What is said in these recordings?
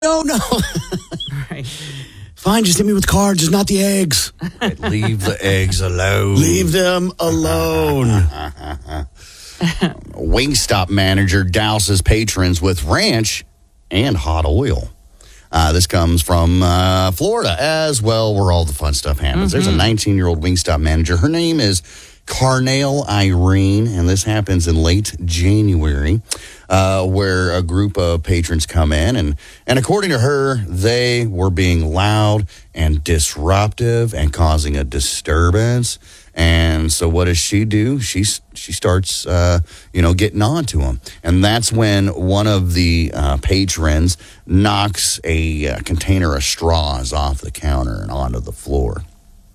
No. Right. Fine, just hit me with cards, just not the eggs. Leave the eggs alone. Leave them alone. Wingstop manager douses patrons with ranch and hot oil. This comes from Florida as well, where all the fun stuff happens. There's a 19-year-old Wingstop manager. Her name is Carnell Irene, and this happens in late January, where a group of patrons come in, and according to her, they were being loud and disruptive and causing a disturbance. And so what does she do? She starts, getting on to them. And that's when one of the patrons knocks a container of straws off the counter and onto the floor.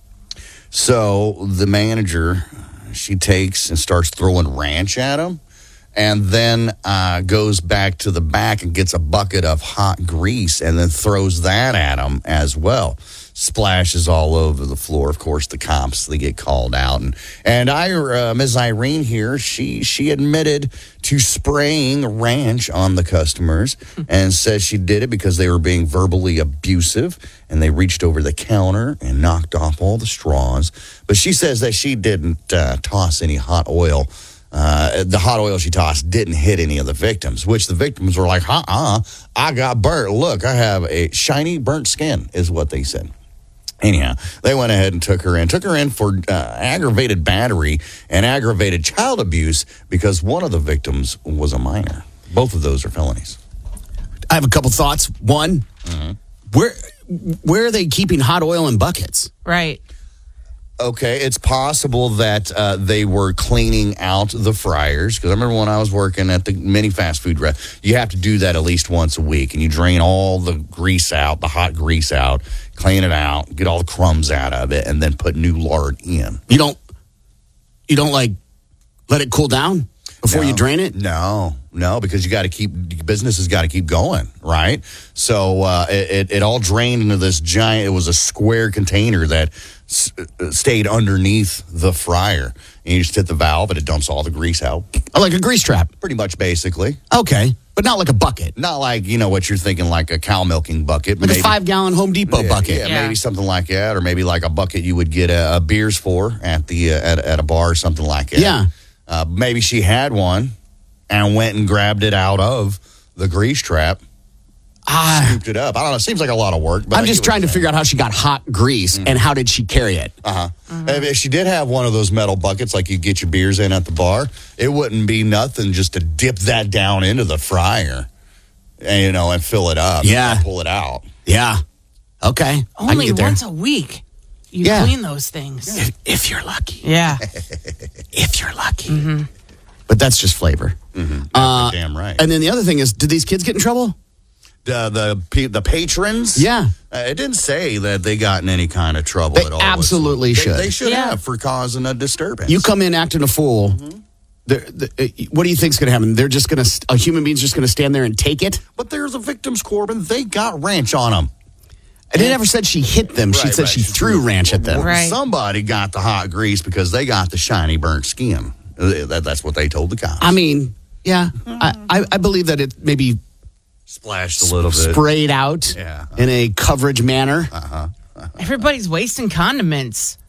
So the manager, she takes and starts throwing ranch at him, and then goes back to the back and gets a bucket of hot grease and then throws that at him as well. Splashes all over the floor. Of course, the cops, they get called out. And Ms. Irene here, she admitted to spraying ranch on the customers and says she did it because they were being verbally abusive, and they reached over the counter and knocked off all the straws. But she says that she didn't toss any hot oil. The hot oil she tossed didn't hit any of the victims, which the victims were like, I got burnt. Look, I have a shiny burnt skin, is what they said. Anyhow, they went ahead and took her in for aggravated battery and aggravated child abuse because one of the victims was a minor. Both of those are felonies. I have a couple thoughts. One, where are they keeping hot oil in buckets? Right. Okay, it's possible that they were cleaning out the fryers. Because I remember when I was working at the mini fast food restaurant, you have to do that at least once a week. And you drain all the grease out, the hot grease out, clean it out, get all the crumbs out of it, and then put new lard in. You don't like let it cool down before you drain it? No, because business has got to keep going, right? So it all drained into this giant, it was a square container that stayed underneath the fryer. And you just hit the valve and it dumps all the grease out. Oh, like a grease trap? Pretty much, basically. Okay, but not like a bucket. Not like, what you're thinking, like a cow milking bucket. Like maybe, a 5-gallon Home Depot bucket. Yeah, maybe something like that. Or maybe like a bucket you would get beers for at at a bar or something like that. Yeah. Maybe she had one and went and grabbed it out of the grease trap. Scooped it up. I don't know. It seems like a lot of work. But I'm just trying to figure out how she got hot grease and how did she carry it. If she did have one of those metal buckets like you get your beers in at the bar, it wouldn't be nothing just to dip that down into the fryer and fill it up. Yeah. And pull it out. Yeah. Okay. Only once a week you clean those things. If you're lucky. Yeah. If you're lucky. But that's just flavor. Damn right. And then the other thing is, did these kids get in trouble? The patrons? Yeah. It didn't say that they got in any kind of trouble at all. Absolutely should. They should have for causing a disturbance. You come in acting a fool. What do you think's going to happen? They're just going to, a human being's just going to stand there and take it? But there's a victims, Corbin. They got ranch on them. And they never said she hit them. She said she threw ranch at them. Right. Somebody got the hot grease because they got the shiny burnt skin. That's what they told the cops. I mean, yeah. I believe that it maybe splashed a little bit. Sprayed out in a coverage manner. Everybody's wasting condiments.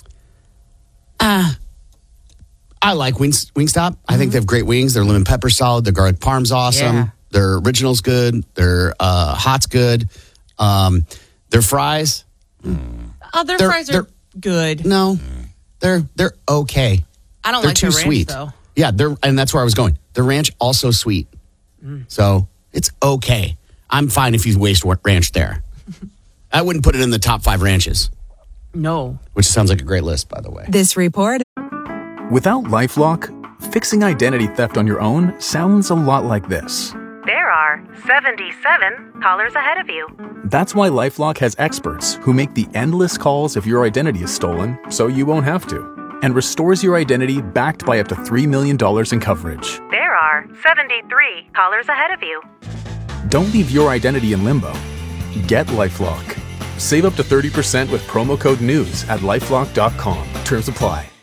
I like Wingstop. I think they have great wings. Their lemon pepper salad, their garlic parm's awesome. Yeah. Their original's good. Their hot's good. Their fries. Oh, their fries are good. No, they're okay. I don't they're like too their ranch, sweet. though. Yeah, and that's where I was going. The ranch also sweet. So it's okay. I'm fine if you waste ranch there. I wouldn't put it in the top 5 ranches. No. Which sounds like a great list, by the way. This report. Without LifeLock, fixing identity theft on your own sounds a lot like this. There are 77 callers ahead of you. That's why LifeLock has experts who make the endless calls if your identity is stolen, so you won't have to, and restores your identity backed by up to $3 million in coverage. There are 73 callers ahead of you. Don't leave your identity in limbo. Get LifeLock. Save up to 30% with promo code NEWS at LifeLock.com. Terms apply.